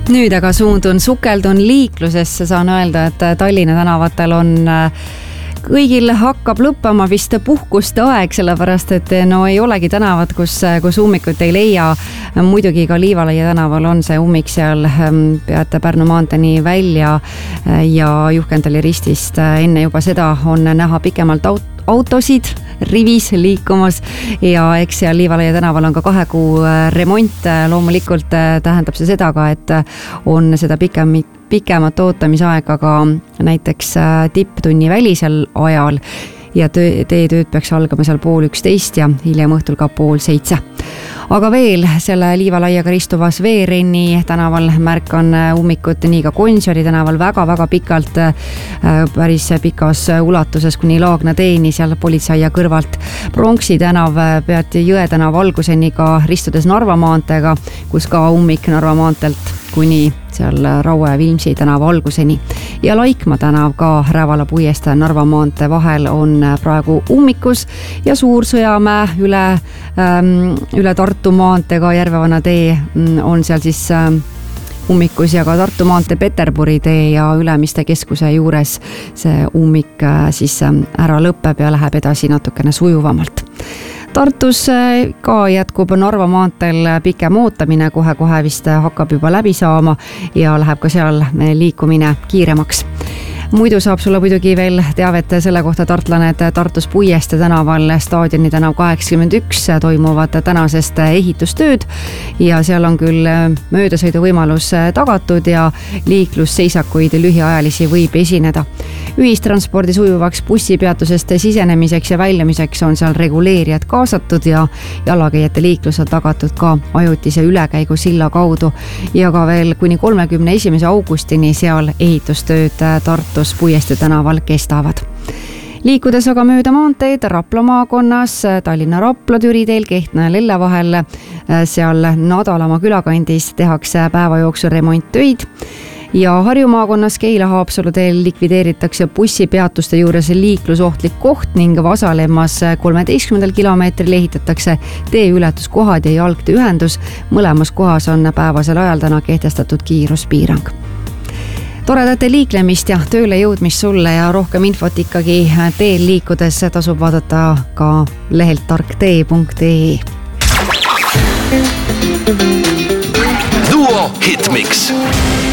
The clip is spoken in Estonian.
Nüüd aga sukeldun liiklusesse, saan öelda, et Tallinna tänavatel on kõigil hakkab lõppama vist puhkuste aeg, sellepärast et no ei olegi tänavad, kus ummikut ei leia. Muidugi ka Liivalaia tänaval on see ummik seal, peate Pärnu maanteeni välja ja Juhkendali ristist enne juba seda on näha pikemalt autosid rivis liikumas ja eks seal Liivalaia tänaval on ka 2 kuu remont. Loomulikult tähendab see seda ka, et on seda pikemat ootamisaega ka näiteks tipptunni välisel ajal ja teetööd peaks algama seal 10:30 ja hiljem õhtul ka 6:30. Aga veel selle Liivalaiaga ristuvas Veerenni tänaval märkan ummikut nii ka Gonsiori tänaval väga-väga pikalt, päris pikas ulatuses kuni Laagna teeni seal politseia kõrvalt. Pronksi tänav peati Jõe tänava alguseni ka ristudes Narva maanteega, kus ka ummik Narva maanteelt kuni seal Raue ja Vilmsi tänava alguseni. Ja Laikmaa tänav ka Rävala puiestee Narva maantee vahel on praegu ummikus ja Suur-Sõjamäe üle Tartu maanteega Järvevana tee on seal siis ummikus ja ka Tartu maantee Peterburi tee ja Ülemiste keskuse juures see ummik siis ära lõpeb ja läheb edasi natukene sujuvamalt. Tartus ka jätkub Narva maanteel pikem ootamine, kohe vist hakkab juba läbi saama ja läheb ka seal liikumine kiiremaks. Muidu saab sulle muidugi veel teavet selle kohta tartlane, et Tartus Puiestee tänaval Staadioni tänav 81 toimuvad tänasest ehitustööd ja seal on küll möödasõidu võimalus tagatud ja liiklusseisakuid lühiajalisi võib esineda. Ühistranspordi sujuvaks bussipeatusest sisenemiseks ja väljumiseks on seal reguleerijad kaasatud ja jalakäijate liiklus on tagatud ka ajutise ülekäigu silla kaudu ja ka veel kuni 31. augustini seal ehitustööd Tartus Puiestee tänaval kestavad. Liikudes aga mööda maanteed Rapla maakonnas, Tallinna Rapla Türi teel Kehtna ja Lelle vahel, seal Nadalamaa külakandis tehakse päeva jooksul remonttöid ja Harju maakonnas Keila Haapsalu teel likvideeritakse bussipeatuste juures liiklusohtlik koht ning Vasalemmas 13 kilomeetril ehitatakse teeületuskohad ja jalgteeühendus. Mõlemas kohas on päevasel ajal täna kehtestatud kiiruspiirang. Toredate liiklemist ja tööle jõudmist sulle ja rohkem infot ikkagi teel liikudes tasub vaadata ka lehelt tarktee.ee. Duo Hitmix.